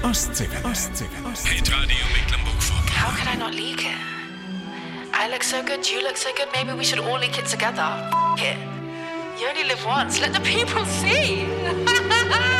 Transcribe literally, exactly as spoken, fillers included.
Ostsee Welle. Ostsee Welle. Hitradio Mecklenburg-Vorpommern. How could I not leak it? I look so good, you look so good, maybe we should all leak it together. F- it. You only live once, let the people see.